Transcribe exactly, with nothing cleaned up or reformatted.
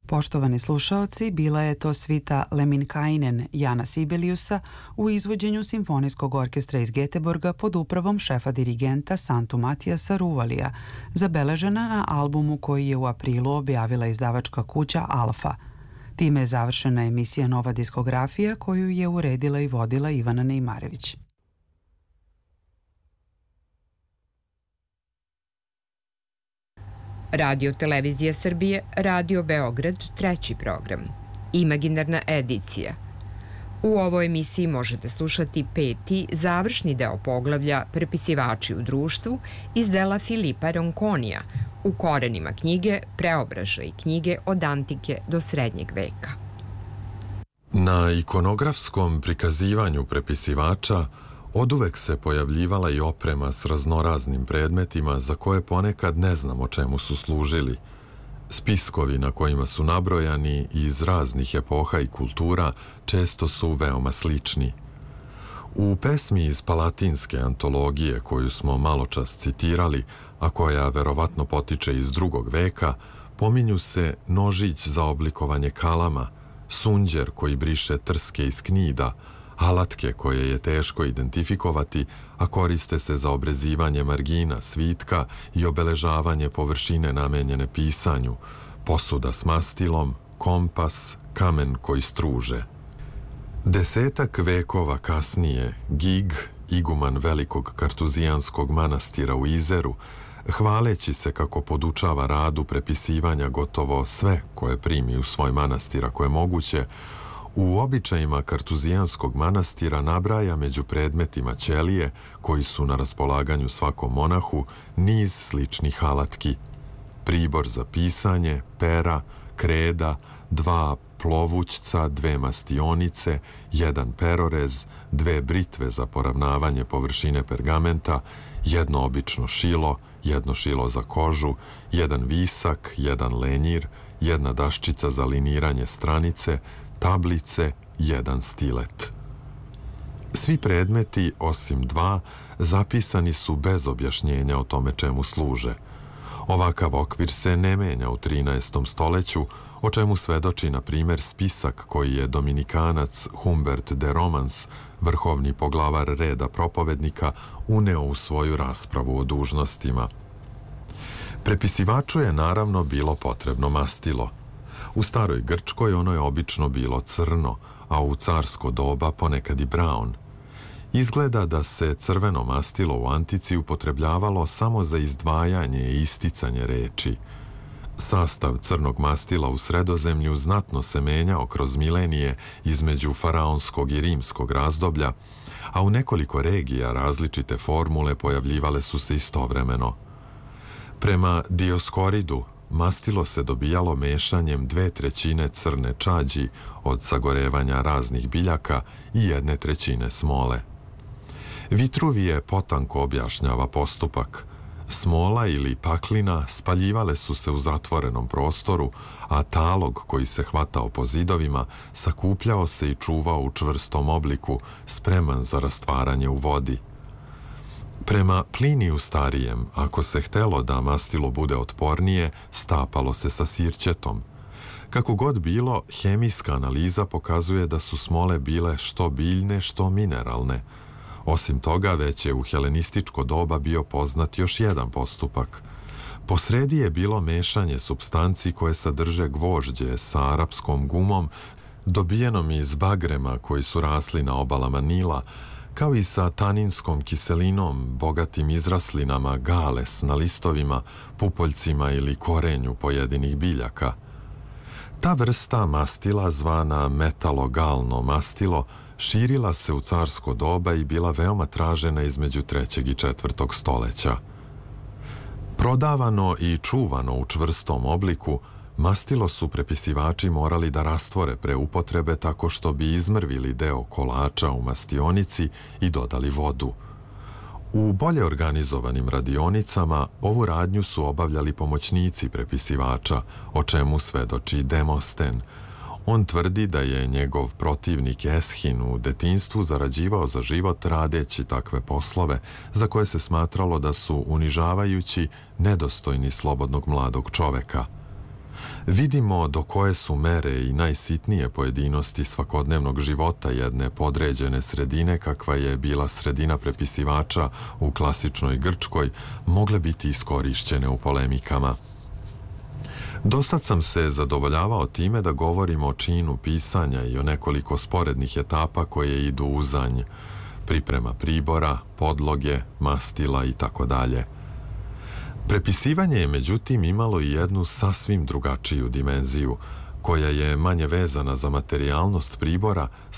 Poštovani slušaoci, bila je to svita Lemminkainen Jana Sibeliusa u izvođenju Simfonijskog orkestra iz Göteborga pod upravom šefa dirigenta Santu Matijasa Ruvalija, zabeležena na albumu koji je u aprilu objavila izdavačka kuća Alfa. Time je završena emisija Nova diskografija koju je uredila i vodila Ivana Neimarević. Radio Televizija Srbije, Radio Beograd, treći program. Imaginarna edicija. U ovoj emisiji možete slušati peti, završni deo poglavlja Prepisivači u društvu iz dela Filipa Ronconija u korenima knjige Preobražaj knjige od antike do srednjeg veka. Na ikonografskom prikazivanju prepisivača oduvek se pojavljivala i oprema s raznoraznim predmetima za koje ponekad ne znamo čemu su služili. Spiskovi na kojima su nabrojani iz raznih epoha i kultura često su veoma slični. U pesmi iz Palatinske antologije koju smo maločas citirali, a koja verovatno potiče iz drugog veka, pominju se nožić za oblikovanje kalama, sunđer koji briše trske iz knida, alatke koje je teško identifikovati, a koriste se za obrezivanje margina svitka i obeležavanje površine namenjene pisanju, posuda s mastilom, kompas, kamen koji struže. Desetak vekova kasnije, Gig, iguman velikog kartuzijanskog manastira u Izeru, hvaleći se kako podučava radu prepisivanja gotovo sve koje primi u svoj manastir ako je moguće, u običajima kartuzijanskog manastira nabraja među predmetima ćelije koji su na raspolaganju svakom monahu niz sličnih alatki. Pribor za pisanje, pera, kreda, dva plovućca, dve mastionice, jedan perorez, dve britve za poravnavanje površine pergamenta, jedno obično šilo, jedno šilo za kožu, jedan visak, jedan lenjir, jedna daščica za liniranje stranice, tablice, jedan stilet. Svi predmeti, osim dva, zapisani su bez objašnjenja o tome čemu služe. Ovakav okvir se ne menja u trinaestom stoleću, o čemu svedoči, na primjer, spisak koji je dominikanac Humbert de Romans, vrhovni poglavar reda propovednika, uneo u svoju raspravu o dužnostima. Prepisivaču je naravno bilo potrebno mastilo. U staroj Grčkoj ono je obično bilo crno, a u carsko doba ponekad i braun. Izgleda da se crveno mastilo u antici upotrebljavalo samo za izdvajanje i isticanje reči. Sastav crnog mastila u Sredozemlju znatno se menjao kroz milenije između faraonskog i rimskog razdoblja, a u nekoliko regija različite formule pojavljivale su se istovremeno. Prema Dioskoridu, mastilo se dobijalo mešanjem dve trećine crne čađi od sagorevanja raznih biljaka i jedne trećine smole. Vitruvije potanko objašnjava postupak. Smola ili paklina spaljivale su se u zatvorenom prostoru, a talog koji se hvatao po zidovima sakupljao se i čuvao u čvrstom obliku, spreman za rastvaranje u vodi. Prema Pliniju starijem, ako se htelo da mastilo bude otpornije, stapalo se sa sirćetom. Kako god bilo, hemijska analiza pokazuje da su smole bile što biljne, što mineralne. Osim toga, već je u helenističko doba bio poznat još jedan postupak. Posredi je bilo mešanje supstanci koje sadrže gvožđe sa arapskom gumom, dobijenom iz bagrema koji su rasli na obalama Nila, kao i sa taninskom kiselinom, bogatim izraslinama gales na listovima, pupoljcima ili korenju pojedinih biljaka. Ta vrsta mastila, zvana metalogalno mastilo, širila se u carsko doba i bila veoma tražena između trećeg i četvrtog stoleća. Prodavano i čuvano u čvrstom obliku, mastilo su prepisivači morali da rastvore pre upotrebe tako što bi izmrvili deo kolača u mastionici i dodali vodu. U bolje organizovanim radionicama ovu radnju su obavljali pomoćnici prepisivača, o čemu svedoči Demosten. On tvrdi da je njegov protivnik Eshin u detinjstvu zarađivao za život radeći takve poslove, za koje se smatralo da su unižavajući, nedostojni slobodnog mladog čoveka. Vidimo do koje su mere i najsitnije pojedinosti svakodnevnog života jedne podređene sredine, kakva je bila sredina prepisivača u klasičnoj Grčkoj, mogle biti iskorišćene u polemikama. Dosad sam se zadovoljavao time da govorimo o činu pisanja i o nekoliko sporednih etapa koje idu uzanj, priprema pribora, podloge, mastila i tako dalje. Prepisivanje je međutim imalo i jednu sasvim drugačiju dimenziju, koja je manje vezana za materijalnost pribora,